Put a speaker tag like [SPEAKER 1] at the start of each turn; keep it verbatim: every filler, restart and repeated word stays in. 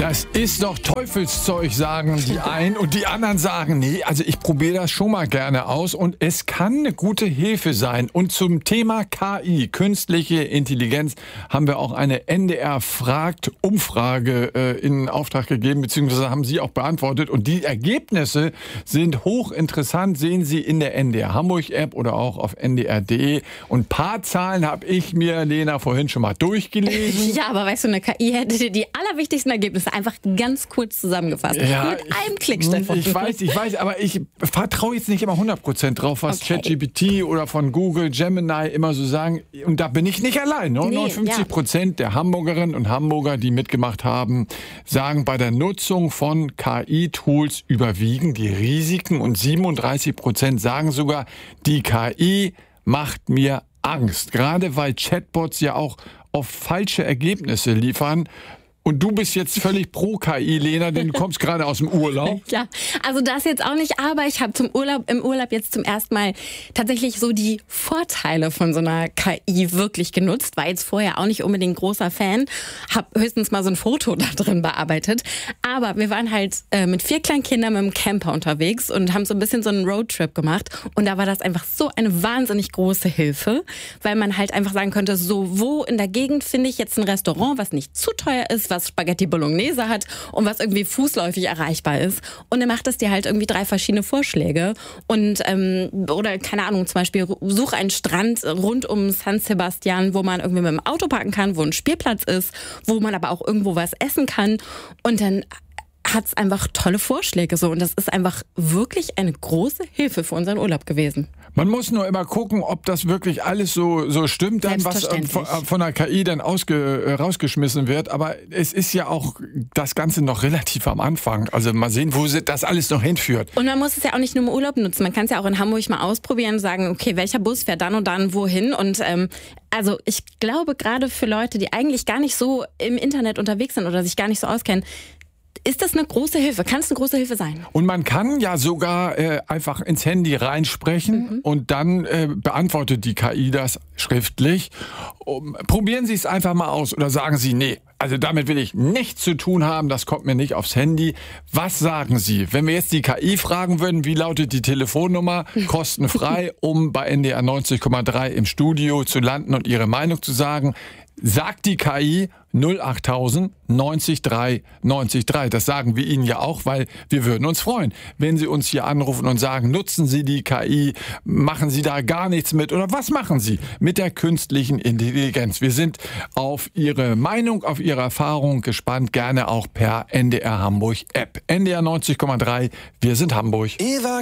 [SPEAKER 1] Das ist doch Teufelszeug, sagen die einen, und die anderen sagen, nee, also ich probiere das schon mal gerne aus und es kann eine gute Hilfe sein. Und zum Thema K I, künstliche Intelligenz, haben wir auch eine N D R fragt Umfrage äh, in Auftrag gegeben, beziehungsweise haben Sie auch beantwortet. Und die Ergebnisse sind hochinteressant, sehen Sie in der N D R Hamburg App oder auch auf N D R punkt de. Und ein paar Zahlen habe ich mir, Lena, vorhin schon mal durchgelesen.
[SPEAKER 2] Ja, aber weißt du, eine K I hätte dir die allerwichtigsten Ergebnisse einfach ganz kurz zusammengefasst.
[SPEAKER 1] Ja,
[SPEAKER 2] mit einem Klick, Stefan.
[SPEAKER 1] Ich weiß, ich weiß, aber ich vertraue jetzt nicht immer hundert Prozent drauf, was
[SPEAKER 2] Okay.
[SPEAKER 1] ChatGPT oder von Google, Gemini immer so sagen. Und da bin ich nicht allein. Ne?
[SPEAKER 2] Nee,
[SPEAKER 1] neunundfünfzig Prozent der Hamburgerinnen und Hamburger, die mitgemacht haben, sagen, bei der Nutzung von K I-Tools überwiegen die Risiken. Und siebenunddreißig Prozent sagen sogar, die K I macht mir Angst. Gerade weil Chatbots ja auch oft falsche Ergebnisse liefern. Und du bist jetzt völlig pro K I, Lena, denn du kommst gerade aus dem Urlaub.
[SPEAKER 2] Ja, also das jetzt auch nicht, aber ich habe zum Urlaub im Urlaub jetzt zum ersten Mal tatsächlich so die Vorteile von so einer K I wirklich genutzt. War jetzt vorher auch nicht unbedingt großer Fan, habe höchstens mal so ein Foto da drin bearbeitet. Aber wir waren halt äh, mit vier kleinen Kindern mit dem Camper unterwegs und haben so ein bisschen so einen Roadtrip gemacht. Und da war das einfach so eine wahnsinnig große Hilfe, weil man halt einfach sagen könnte, so wo in der Gegend finde ich jetzt ein Restaurant, was nicht zu teuer ist, was Spaghetti Bolognese hat und was irgendwie fußläufig erreichbar ist. Und dann macht es dir halt irgendwie drei verschiedene Vorschläge. Und ähm, oder keine Ahnung, zum Beispiel such einen Strand rund um San Sebastian, wo man irgendwie mit dem Auto parken kann, wo ein Spielplatz ist, wo man aber auch irgendwo was essen kann. Und dann hat es einfach tolle Vorschläge so. Und das ist einfach wirklich eine große Hilfe für unseren Urlaub gewesen.
[SPEAKER 1] Man muss nur immer gucken, ob das wirklich alles so, so stimmt, dann, was äh, von, äh, von der K I dann ausge, äh, rausgeschmissen wird. Aber es ist ja auch das Ganze noch relativ am Anfang. Also mal sehen, wo das alles noch hinführt.
[SPEAKER 2] Und man muss es ja auch nicht nur im Urlaub nutzen. Man kann es ja auch in Hamburg mal ausprobieren und sagen, okay, welcher Bus fährt dann und dann wohin? Und ähm, also ich glaube, gerade für Leute, die eigentlich gar nicht so im Internet unterwegs sind oder sich gar nicht so auskennen, ist das eine große Hilfe? Kann es eine große Hilfe sein?
[SPEAKER 1] Und man kann ja sogar äh, einfach ins Handy reinsprechen mhm. und dann äh, beantwortet die K I das schriftlich. Um, probieren Sie es einfach mal aus oder sagen Sie, nee, also damit will ich nichts zu tun haben, das kommt mir nicht aufs Handy. Was sagen Sie, wenn wir jetzt die K I fragen würden, wie lautet die Telefonnummer, kostenfrei, um bei N D R neunzig Komma drei im Studio zu landen und Ihre Meinung zu sagen? Sagt die K I null achttausend neunzig drei neunzig drei. Das sagen wir Ihnen ja auch, weil wir würden uns freuen, wenn Sie uns hier anrufen und sagen, nutzen Sie die K I, machen Sie da gar nichts mit oder was machen Sie mit der künstlichen Intelligenz? Wir sind auf Ihre Meinung, auf Ihre Erfahrung gespannt, gerne auch per N D R Hamburg App. N D R neunzig Komma drei, wir sind Hamburg.